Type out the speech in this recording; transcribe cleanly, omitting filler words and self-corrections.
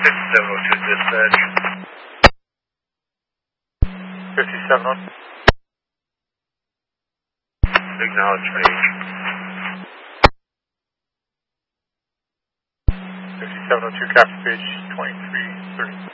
5702 dispatch. 5702. Acknowledge page. 5702, copy page 2330.